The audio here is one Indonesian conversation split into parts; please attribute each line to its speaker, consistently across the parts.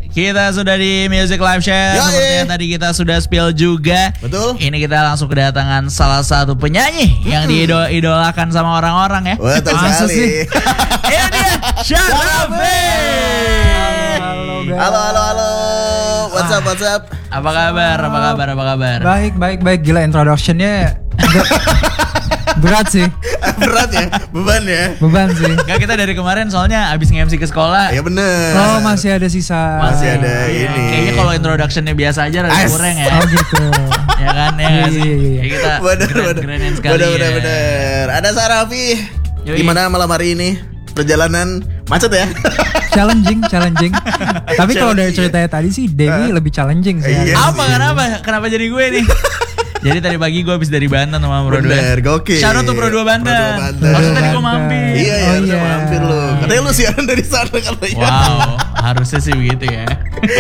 Speaker 1: kita sudah di Music Live Share. Seperti yang tadi kita sudah spill juga.
Speaker 2: Betul.
Speaker 1: Ini kita langsung kedatangan salah satu penyanyi yang diidolakan sama orang-orang ya.
Speaker 2: Betul sekali.
Speaker 1: Ini dia Syarafi.
Speaker 2: Halo. What's up?
Speaker 1: Apa kabar?
Speaker 3: Baik. Gila introduction-nya berat sih.
Speaker 2: Berat ya?
Speaker 3: Beban sih.
Speaker 1: Enggak, kita dari kemarin soalnya abis nge-MC ke sekolah.
Speaker 2: Ya bener.
Speaker 3: Oh, masih ada sisa.
Speaker 2: Masih ada ini.
Speaker 1: Kayaknya kalau introduction-nya biasa aja rada kurang ya.
Speaker 3: Oh gitu.
Speaker 1: Ya kan, ya nggak sih?
Speaker 3: Iya.
Speaker 1: Ya kita keren-kerenin sekali.
Speaker 2: Bener. Ada Syarafi. Gimana malam hari ini? Perjalanan macet ya?
Speaker 3: Challenging. Tapi kalau dari ceritanya tadi sih Dewi lebih challenging sih.
Speaker 2: Iya.
Speaker 1: Kenapa jadi gue nih? Jadi tadi pagi gue habis dari Banten sama Pro 2.
Speaker 2: Bener, gokil.
Speaker 1: Shout out to Pro 2 Banten. Maksudnya tadi gue mampir.
Speaker 2: Iya, harusnya mampir lu. Katanya lu siaran dari sana katanya.
Speaker 1: Wow, harusnya sih begitu ya.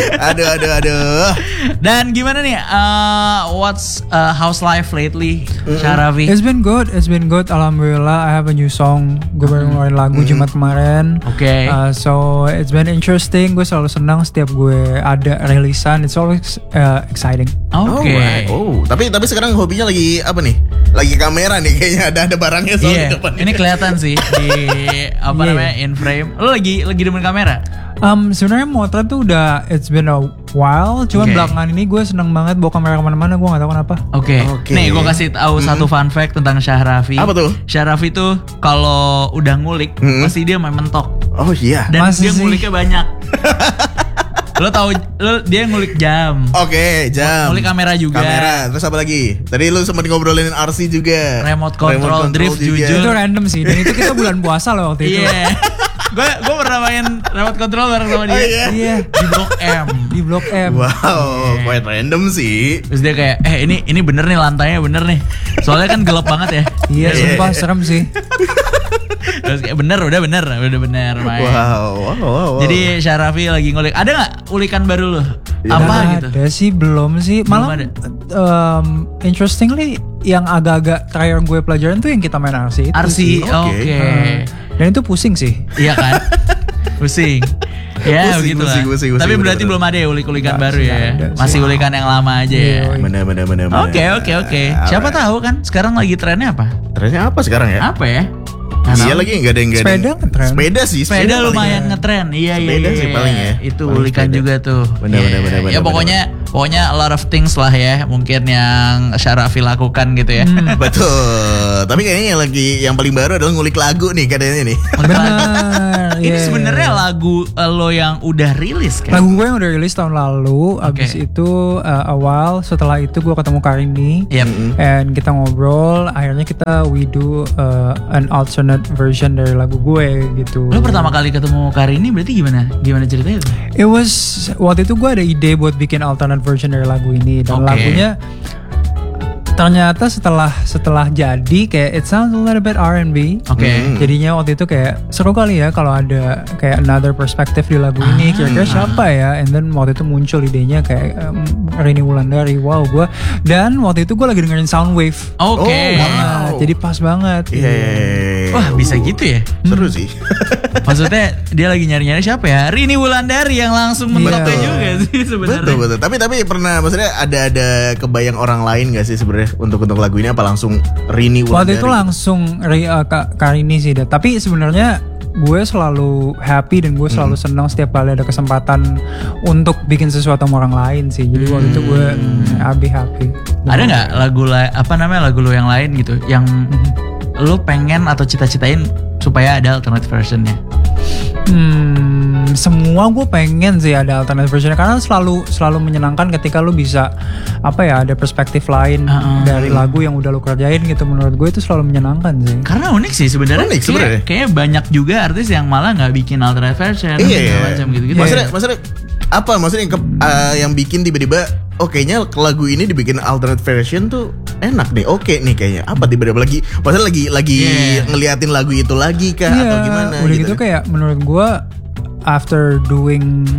Speaker 2: Aduh.
Speaker 1: Dan gimana nih? What's how's life lately, Syarafi?
Speaker 3: It's been good. Alhamdulillah, I have a new song. Gue baru ngeluarin lagu Jumat kemarin.
Speaker 1: Oke.
Speaker 3: So it's been interesting. Gue selalu senang setiap gue ada rilisan. It's always exciting.
Speaker 1: Oke.
Speaker 2: Oh, tapi sekarang hobinya lagi apa nih? Lagi kamera nih kayaknya ada barangnya soal di depan.
Speaker 1: Ini kelihatan sih di namanya in frame. Lo lagi demen kamera?
Speaker 3: Sebenarnya motret tuh udah it's been a while. Cuman belakangan ini gue seneng banget bawa kamera kemana-mana. Gue nggak tahu kenapa.
Speaker 1: Oke. Nih gue kasih tahu satu fun fact tentang Syarafi.
Speaker 2: Apa tuh?
Speaker 1: Syarafi tuh kalau udah ngulik pasti dia main mentok.
Speaker 2: Oh iya.
Speaker 1: Dan dia nguliknya banyak. Lo dia ngulik jam.
Speaker 2: Oke, jam.
Speaker 1: Ngulik kamera juga.
Speaker 2: Terus apa lagi? Tadi lu sempat ngobrolin RC juga.
Speaker 1: Remote control drift juga.
Speaker 3: Itu random sih. Dan itu kita bulan puasa loh waktu itu.
Speaker 1: Iya. Gue pernah main remote control bareng sama dia.
Speaker 3: Iya. Di blok M.
Speaker 2: Wow, quite random sih.
Speaker 1: Terus dia kayak, ini bener nih, lantainya bener nih. Soalnya kan gelap banget ya.
Speaker 3: Iya, sumpah serem sih.
Speaker 1: Terus kayak udah bener main.
Speaker 2: Wow.
Speaker 1: Jadi Syarafi lagi ngulik. Ada nggak ulikan baru lo?
Speaker 2: Ya,
Speaker 1: apa gitu?
Speaker 3: Ada sih, belum sih. Malah interestingly yang agak-agak terakhir gue pelajaran tuh yang kita main RC itu.
Speaker 1: RC, oke.
Speaker 3: Dan itu pusing sih.
Speaker 1: Iya kan? Pusing. Ya begitu lah. Tapi berarti belum ada ya ulik-ulikan baru ya. Masih ulikan yang lama aja ya.
Speaker 2: Bener.
Speaker 1: Oke. Siapa tahu kan sekarang lagi trennya apa?
Speaker 2: Trennya apa sekarang ya?
Speaker 1: Apa ya?
Speaker 2: Iya lagi nggak ada yang
Speaker 3: sepeda ngetren.
Speaker 1: Sepeda lumayan ngetren. Iya.
Speaker 2: Sepeda sih paling ya.
Speaker 1: Itu
Speaker 2: paling
Speaker 1: ulikan
Speaker 2: sepeda.
Speaker 1: juga tuh.
Speaker 2: Bener.
Speaker 1: Ya pokoknya a lot of things lah ya mungkin yang Syarafi lakukan gitu ya.
Speaker 2: Betul. Tapi kayaknya yang paling baru adalah ngulik lagu nih katanya nih.
Speaker 3: Benar.
Speaker 1: Ini sebenarnya lagu lo yang udah rilis kan?
Speaker 3: Lagu gue yang udah rilis tahun lalu. Abis itu awal setelah itu gue ketemu Karini. And kita ngobrol. Akhirnya we do an alternate version dari lagu gue gitu.
Speaker 1: Lo pertama kali ketemu Karini berarti gimana? Gimana ceritanya?
Speaker 3: It was waktu itu gue ada ide buat bikin alternate version dari lagu ini dan lagunya ternyata setelah jadi kayak it sounds a little bit R&B. Jadinya waktu itu kayak seru kali ya kalau ada kayak another perspective di lagu ini. Kira-kira siapa ya? And then waktu itu muncul idenya kayak Rini Wulandari. Wow, dan waktu itu gue lagi dengerin Soundwave.
Speaker 2: Wow.
Speaker 3: Jadi pas banget.
Speaker 2: Iya.
Speaker 1: Wah, bisa gitu ya?
Speaker 2: Seru sih.
Speaker 1: Maksudnya dia lagi nyari-nyari siapa ya? Rini Wulandari yang langsung mentok juga sih sebenarnya.
Speaker 2: Betul. Tapi pernah maksudnya ada kebayang orang lain gak sih sebenarnya untuk lagu ini apa langsung Rini Wulandari?
Speaker 3: Waktu itu langsung Karini sih. Tapi sebenarnya gue selalu happy dan gue selalu senang setiap kali ada kesempatan untuk bikin sesuatu sama orang lain sih. Jadi waktu itu gue happy.
Speaker 1: Ada nggak lagu lo yang lain gitu yang lo pengen atau cita-citain supaya ada alternative versionnya?
Speaker 3: Semua gue pengen sih ada alternative versionnya karena selalu menyenangkan ketika lu bisa ada perspektif lain dari lagu yang udah lu kerjain gitu. Menurut gue itu selalu menyenangkan sih.
Speaker 1: Karena unik sih sebenarnya. Kayaknya banyak juga artis yang malah nggak bikin alternative version macam gitu.
Speaker 2: Maksudnya apa? Maksudnya yang bikin tiba-tiba kayaknya lagu ini dibikin alternate version tuh enak nih. Oke nih kayaknya. Apa tiba-tiba lagi ngeliatin lagu itu lagi kah atau gimana
Speaker 3: udah gitu kayak menurut gue after doing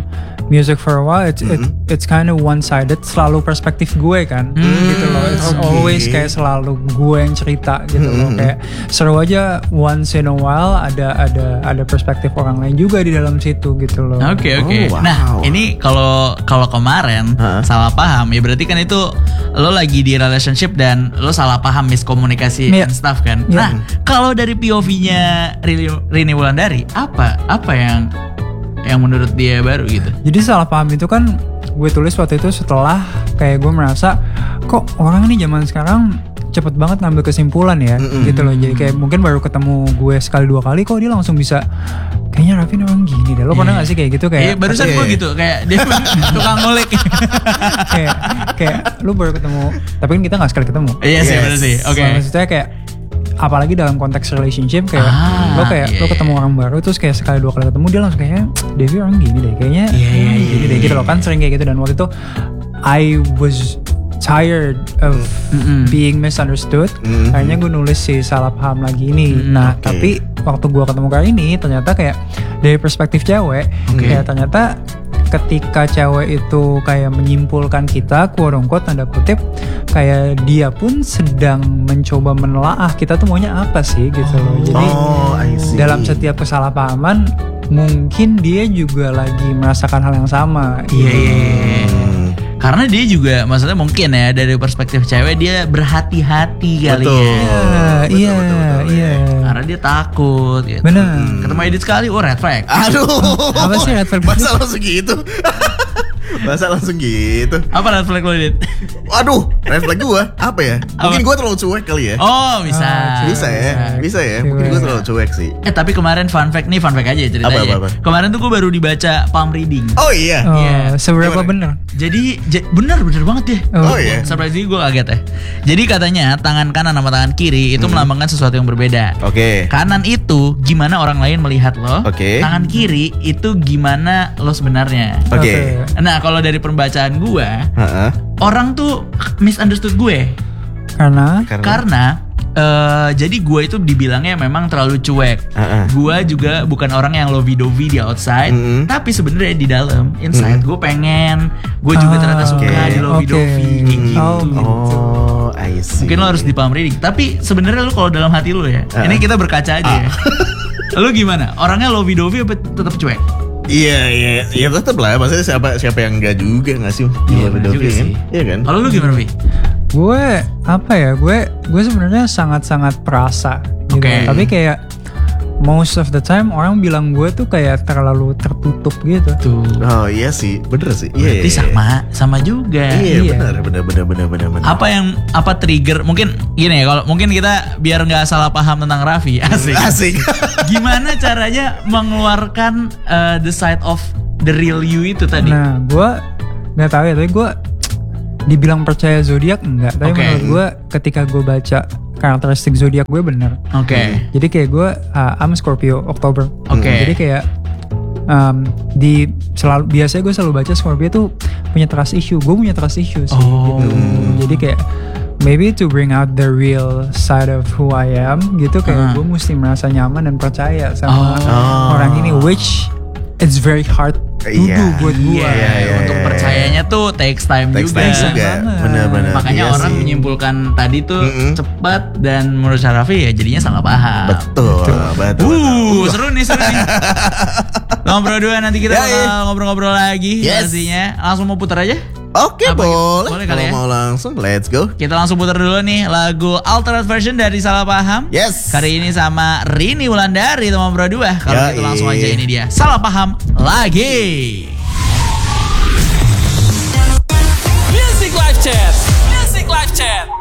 Speaker 3: music for a while, it's kind of one-sided, selalu perspektif gue kan, gitu loh. It's always kayak selalu gue yang cerita gitu loh. Kayak seru aja once in a while ada perspektif orang lain juga di dalam situ gitu loh.
Speaker 1: Oke. Wow. Nah ini kalau kemarin salah paham ya berarti kan itu lo lagi di relationship dan lo salah paham miskomunikasi and stuff kan. Nah kalau dari POV-nya Rini Wulandari apa yang menurut dia baru gitu?
Speaker 3: Jadi salah paham itu kan gue tulis waktu itu setelah kayak gue merasa kok orang ini zaman sekarang cepet banget ngambil kesimpulan ya gitu loh. Jadi kayak mungkin baru ketemu gue sekali dua kali kok dia langsung bisa kayaknya Raffi ini orang gini deh. Lo pernah gak sih kayak gitu? Kayak
Speaker 1: barusan gue gitu kayak dia tukang ngulik.
Speaker 3: kayak lu baru ketemu tapi kan kita gak sekali ketemu.
Speaker 1: Iya sih bener sih. Oke.
Speaker 3: Maksudnya kayak apalagi dalam konteks relationship kayak lo ketemu orang baru terus kayak sekali dua kali ketemu dia langsung kayak Devi orang gini deh kayaknya gini deh gitu loh kan, sering kayak gitu. Dan waktu itu I was tired of being misunderstood. Akhirnya gue nulis si salah paham lagi ini. Tapi waktu gue ketemu kali ini ternyata kayak dari perspektif cewek kayak ternyata ketika cewek itu kayak menyimpulkan kita quote unquote tanda kutip kayak dia pun sedang mencoba menelaah kita tuh maunya apa sih gitu loh. Jadi dalam setiap kesalahpahaman mungkin dia juga lagi merasakan hal yang sama.
Speaker 1: Karena dia juga maksudnya mungkin ya dari perspektif cewek dia berhati-hati kali ya.
Speaker 3: Iya.
Speaker 1: Karena dia takut gitu.
Speaker 3: Benar.
Speaker 1: Ketemu edit sekali, red flag.
Speaker 2: Aduh.
Speaker 3: Apa sih red flag?
Speaker 2: Masa langsung gitu.
Speaker 1: Apa red flag lo, Dit?
Speaker 2: Waduh, red flag gue apa ya? Mungkin gue terlalu cuek kali ya.
Speaker 1: Oh bisa
Speaker 2: ya. Mungkin gue terlalu cuek sih.
Speaker 1: Tapi kemarin fun fact aja ceritanya.
Speaker 2: Apa?
Speaker 1: Kemarin tuh gue baru dibaca palm reading.
Speaker 2: Oh iya.
Speaker 3: Seberapa benar?
Speaker 1: Jadi bener banget ya.
Speaker 2: Oh iya.
Speaker 1: Surprise gue kaget ya. Jadi katanya tangan kanan sama tangan kiri itu melambangkan sesuatu yang berbeda.
Speaker 2: Oke.
Speaker 1: Kanan itu gimana orang lain melihat lo. Tangan kiri itu gimana lo sebenarnya.
Speaker 2: Oke.
Speaker 1: Nah kalau dari pembacaan gue, orang tuh misunderstood gue. Karena jadi gue itu dibilangnya memang terlalu cuek. Gue juga bukan orang yang lovey-dovey di outside, tapi sebenarnya di dalam inside gue pengen, gue juga ternyata suka di lovey-dovey gitu.
Speaker 2: I see.
Speaker 1: Mungkin lo harus di palm reading. Tapi sebenarnya lo kalau dalam hati lo ya, ini kita berkaca aja ya. Lo gimana? Orangnya lovey-dovey apa tetap cuek?
Speaker 2: Iya tetap lah. Maksudnya siapa yang enggak juga nggak sih?
Speaker 1: Iya juga sih.
Speaker 2: Iya kan?
Speaker 1: Kalau lu gimana, Vi?
Speaker 3: Gue apa ya? Gue sebenarnya sangat perasa. Gitu. Tapi kayak most of the time orang bilang gue tuh kayak terlalu tertutup gitu.
Speaker 1: Tuh.
Speaker 2: Oh iya sih, bener sih.
Speaker 1: Iya. sama juga.
Speaker 2: Iya. Bener.
Speaker 1: Apa trigger? Mungkin gini ya, kalau mungkin kita biar nggak salah paham tentang Raffi. Asik. Gimana caranya mengeluarkan the side of the real you itu tadi?
Speaker 3: Nah, gue nggak tahu ya, tapi gue dibilang percaya zodiak enggak. Tapi menurut gue ketika gue baca karakteristik zodiak gue bener. Jadi kayak gue I'm Scorpio Oktober. Jadi kayak biasanya gue selalu baca Scorpio tuh punya trust issue. Gue punya trust issue sih gitu. Jadi kayak maybe to bring out the real side of who I am gitu, kayak gue mesti merasa nyaman dan percaya sama orang ini, which it's very hard to do buat gue.
Speaker 1: Untuk percayanya tuh takes time juga.
Speaker 2: Bener-bener.
Speaker 1: Makanya orang menyimpulkan tadi tuh cepat, dan menurut Raffi ya jadinya salah paham.
Speaker 2: Betul.
Speaker 1: Seru nih. Ngobrol dua, nanti kita bakal ngobrol-ngobrol lagi. Pastinya langsung mau putar aja.
Speaker 2: Oke, boleh.
Speaker 1: Kalau
Speaker 2: mau langsung, let's go.
Speaker 1: Kita langsung putar dulu nih lagu alternate version dari Salah Paham. Kali ini sama Rini Wulandari teman berdua. Kalau gitu langsung aja, ini dia Salah Paham lagi.
Speaker 4: Music Live Chat.